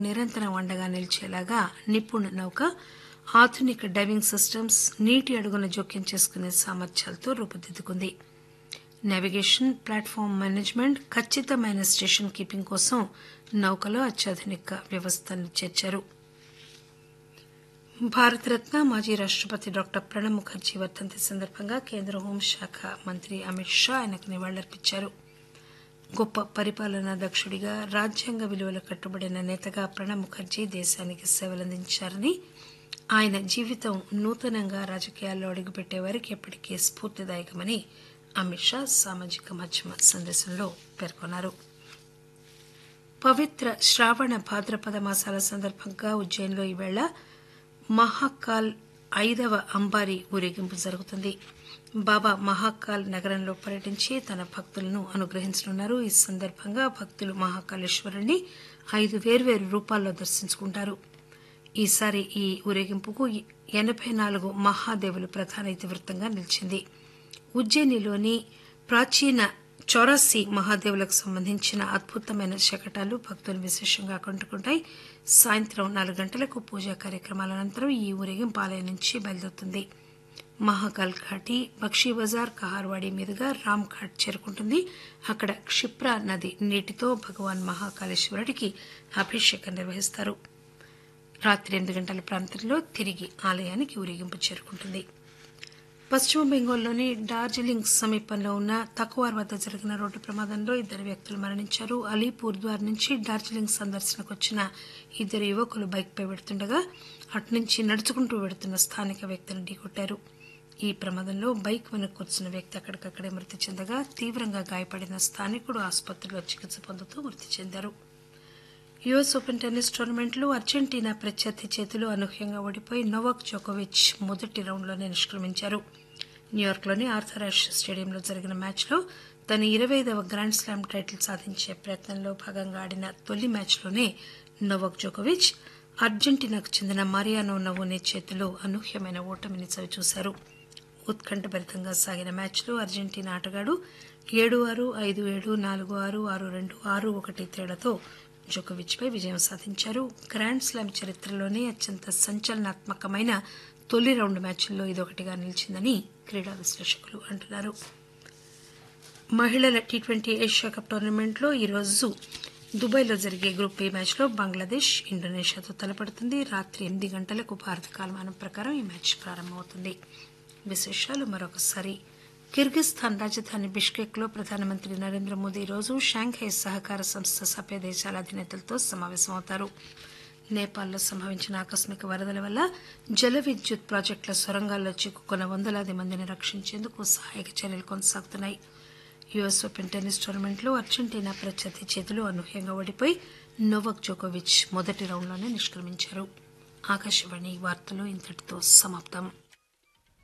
నిరంతరం అండగా నిలిచేలాగా నిపుణ్ నౌక ఆధునిక డైవింగ్ సిస్టమ్స్ నీటి అడుగున జోక్యం చేసుకునే సామర్థ్యాలతో రూపుదిద్దుకుంది. నావిగేషన్, ప్లాట్ఫామ్ మేనేజ్మెంట్, ఖచ్చితమైన స్టేషన్ కీపింగ్ కోసం నౌకలో అత్యాధునిక వ్యవస్థను చేర్చారు. భారతరత్న మాజీ రాష్టపతి డాక్టర్ ప్రణబ్ ముఖర్జీ వర్ధంతి సందర్భంగా కేంద్ర హోంశాఖ మంత్రి అమిత్ షా ఆయనకు నివాళులర్పించారు. గొప్ప పరిపాలనా దక్షుడిగా, రాజ్యాంగ విలువలకు కట్టుబడిన నేతగా ప్రణబ్ ముఖర్జీ దేశానికి సేవలందించారని, ఆయన జీవితం నూతనంగా రాజకీయాల్లో అడుగుపెట్టేవారికి ఎప్పటికీ స్ఫూర్తిదాయకమని అమిత్ షా సామాజిక మాధ్యమ సందేశంలో పేర్కొన్నారు. పవిత్ర శ్రావణ భాద్రపద మాసాల సందర్భంగా ఉజ్జయిన్లో ఈవేళ మహాకాల్ 5వ అంబారీ ఊరేగింపు జరుగుతుంది. బాబా మహాకాల్ నగరంలో పర్యటించి తన భక్తులను అనుగ్రహించనున్నారు. ఈ సందర్భంగా భక్తులు మహాకాళేశ్వరుణ్ణి 5 వేర్వేరు రూపాల్లో దర్శించుకుంటారు. ఈసారి ఈ ఊరేగింపుకు 84 మహాదేవులు ప్రధాన ఇతివృత్తంగా నిలిచింది. ఉజ్జయినిలోని ప్రాచీన 84 మహాదేవులకు సంబంధించిన అద్భుతమైన శకటాలు భక్తులను విశేషంగా ఆకట్టుకుంటాయి. సాయంత్రం 4 గంటలకు పూజా కార్యక్రమాల అనంతరం ఈ ఊరేగింపు ఆలయం నుంచి బయలుదేరుతుంది. మహాకాల్ ఘాటి, బక్షీ బజార్, కహార్వాడి మీదుగా రామ్ ఘాట్ చేరుకుంటుంది. అక్కడ క్షిప్రా నది నీటితో భగవాన్ మహాకాళేశ్వరుడికి అభిషేకం నిర్వహిస్తారు. రాత్రి 8 గంటల ప్రాంతంలో తిరిగి ఆలయానికి ఊరేగింపు చేరుకుంటుంది. పశ్చిమ బెంగాల్లోని డార్జిలింగ్ సమీపంలో ఉన్న తకువార్ వద్ద జరిగిన రోడ్డు ప్రమాదంలో 2 వ్యక్తులు మరణించారు. అలీపూర్ ద్వార్ నుంచి డార్జిలింగ్ సందర్శనకు వచ్చిన 2 యువకులు బైక్పై వెడుతుండగా అటునుంచి నడుచుకుంటూ వెడుతున్న స్థానిక వ్యక్తిని ఢీకొట్టారు. ఈ ప్రమాదంలో బైక్ వెనక కూర్చున్న వ్యక్తి అక్కడికక్కడే మృతి చెందగా తీవ్రంగా గాయపడిన స్థానికుడు ఆసుపత్రిలో చికిత్స పొందుతూ మృతి చెందారు. యుఎస్ ఓపెన్ టెన్నిస్ టోర్నమెంట్లో అర్జెంటీనా ప్రత్యర్థి చేతిలో అనూహ్యంగా ఓడిపోయి నోవాక్ జోకోవిచ్ మొదటి రౌండ్లోనే నిష్క్రమించారు. న్యూయార్క్లోని ఆర్థర్ యాష్ స్టేడియంలో జరిగిన మ్యాచ్లో తన 25వ గ్రాండ్ స్లామ్ టైటిల్ సాధించే ప్రయత్నంలో భాగంగా ఆడిన తొలి మ్యాచ్లోనే నోవాక్ జోకోవిచ్ అర్జెంటీనాకు చెందిన mariano నవోనే చేతిలో అనూహ్యమైన ఓటమిని చవిచూశారు. ఉత్కంఠభరితంగా సాగిన మ్యాచ్లో అర్జెంటీనా ఆటగాడు 7-6, 5-7, 4-6, 6-2, 6-1 తేడాతో జోకోవిచ్పై విజయం సాధించారు. గ్రాండ్ స్లామ్ చరిత్రలోనే అత్యంత సంచలనాత్మకమైన తొలి రౌండ్ మ్యాచ్ల్లో ఇదొకటిగా నిలిచిందని క్రీడా విశ్లేషకులు అంటున్నారు. మహిళల టీ20 ఏషియా కప్ టోర్నమెంట్లో ఈరోజు దుబాయ్లో జరిగే గ్రూప్ బి మ్యాచ్లో బంగ్లాదేశ్ ఇండోనేషియాతో తలపడుతుంది. రాత్రి 8 గంటలకు భారత కాలమానం ప్రకారం ఈ మ్యాచ్ ప్రారంభమవుతుంది. విశేషాలు మరొకసారి. కిర్గిస్థాన్ రాజధాని బిష్కెక్లో ప్రధానమంత్రి నరేంద్ర మోదీ ఈరోజు షాంఘై సహకార సంస్థ సభ్య దేశాల అధినేతలతో సమావేశమవుతారు. నేపాల్లో సంభవించిన ఆకస్మిక వరదల వల్ల జల విద్యుత్ ప్రాజెక్టుల సొరంగాల్లో చిక్కుకున్న వందలాది మందిని రక్షించేందుకు సహాయక చర్యలు కొనసాగుతున్నాయి. యుఎస్ ఓపెన్ టెన్నిస్ టోర్నమెంట్లో అర్జెంటీనా ప్రత్యర్థి చేతిలో అనూహ్యంగా ఓడిపోయి నోవాక్ జోకోవిచ్ మొదటి రౌండ్లోనే నిష్క్రమించారు. ఆకాశవాణి వార్తలు ఇంతటితో సమాప్తం.